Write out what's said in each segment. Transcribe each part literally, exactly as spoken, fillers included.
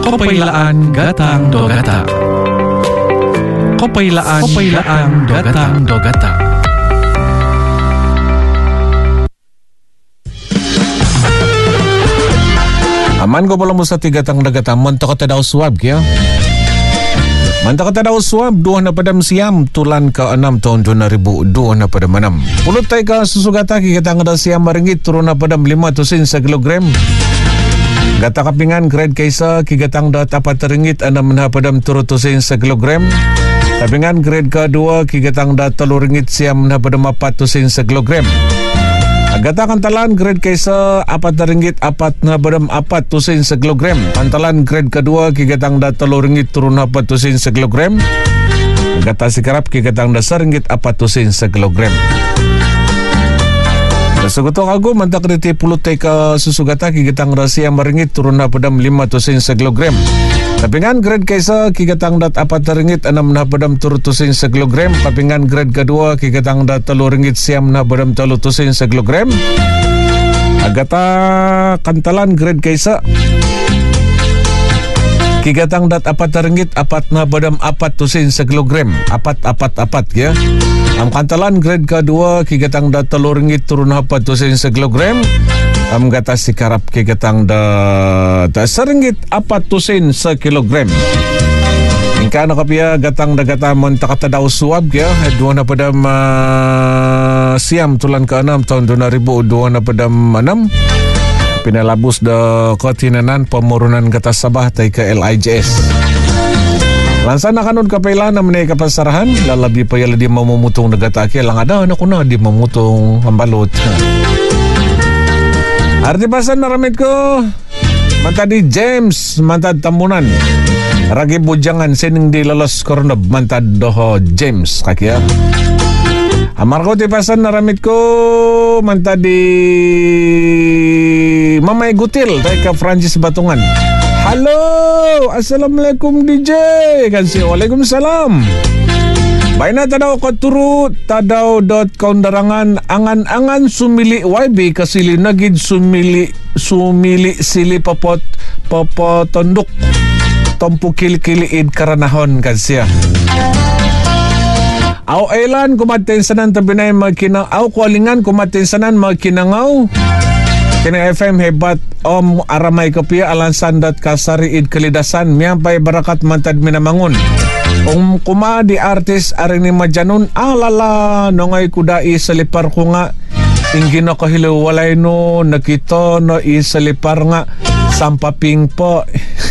Kopailaan Gatang Dogata. Kopailaan Kopailaan Gatang Dogata. Aman ko pala mo sa tigatang dagata, mantak ka daw swab kaya. Mantak ka daw swab, duha na padam siyam, tulan ka anam taon dua ribu, duha na padam anam. Pulot tayo ka susugata, kikatang daw siyam maringit, turun na padam lima tusin sa kilogram. Gata kapingan, grade kaysa, kigatang daw tapat ringit, anam na padam turun tusin sa kilogram. Kapingan, grade ka dua, kigatang daw talo ringit, siyam na padam apat tusin sa kilogram. Agata kantalan grade kaysa apat na ringgit apat na badam apat tusin sa kilogram. Kantalan grade kedua kigatang da talo ringgit turun apat tusin sa kilogram. Agata sikarap kigatang da sa ringgit apat tusin sa kilogram. Nasugutong ako mantak riti pulutay ka susugata kigatang da siya maringit turun na padam lima tusin sa kilogram. Kapingan grade kaysa kigatang dat apat na ringgit anam na badam turu tusin sa kilogram. Kapingan grade kedua kigatang dat talo ringgit siyam na badam talo tusin sa kilogram. Agata kantalan grade kaysa kigatang dat apat na ringgit apat na badam apat tusin sa kilogram. Apat apat apat ya. Ang kantalan grade kedua kigatang dat talo ringgit turun apat tusin sa kilogram. Am gata sikarap kigatang da, da saringgit apat tusin sa kilogram. Ingka na kapia gatang da gata mantakata daw suwab kaya dua na padam uh, siyam tulan ka anam tahun dua ribu, dua na padam anam. Pinalabus da kotinanan pemurunan gata Sabah tay ka L I J S. Lansan na kanod kapailan na manay kapasarahan lalabi pa yala di mamumutong na gata kaya lang ada na kuna di mamutong ambalot. Artipasan na ramit ko mantad di James mantad tamunan ragi bujangan sining di lolos kornob mantad doho James kakya amar ko tipasan na ramit ko mantad di Mamay Gutil tayo ka Francis Batungan. Halo, assalamualaikum D J kan si waalaikumsalam. Baik na tadaw ko turu tadaw dot kaundarangan angan-angan sumili Y B kasili nagid sumili sumili sili papot papotondok tompu kili-kiliid karanahon kasya. Aw ailan kumatensanan tabinay magkina aw kualingan kumatensanan magkinangaw. Kini F M hebat om aramay kapia alansan dat kasariid kalidasan miyampay barakat mantad minamangun. Kung kuma di artis ari ni Majanun alala nongay kudai salipar ko nga inggi na kahilo walay no nakito no isalipar nga sampaping po.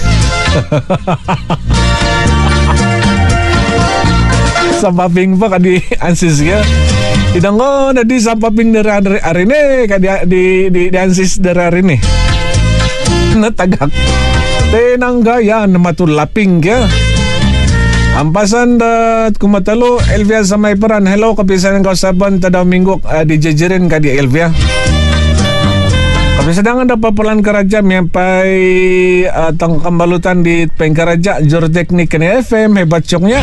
Sampaping po kadi ansis ka idango na di sampaping dari ari ni kadi di di, di ansis dari ari ni natagak tenang gaya na matulaping ka. Ampasan dat kumatalo Elvia sa may paran. Hello kapisan ng kausaban tadaw minggo uh, di jejerin ka di Elvia. Kapisan ng papalan karaja miyapay uh, tang kambalutan di pengkaraja jur teknik ni F M hebat syoknya.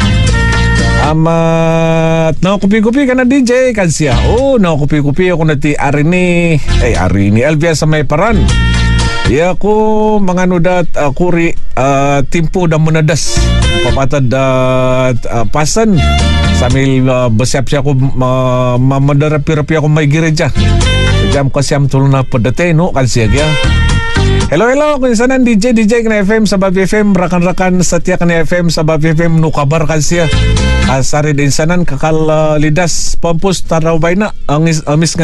Amat no kupi-kupi kana D J kan siya. Oh no kupi-kupi ako nati arini eh arini Elvia sa may paran. Ya ko manganudat uh, kuri uh, timpo da munadas papatad dat uh, pasan sambil uh, bersiap siya ko uh, mamadarapi-rapi ako may gereja jam ko siyam tulong na padate no kan siya kaya. Hello hello kung isanan D J D J kan F M sa Babi F M rakan-rakan satya kan F M sa Babi F M no kabar kan siya asari din sanan kakal uh, lidas pampus taraw bay na ang uh, mis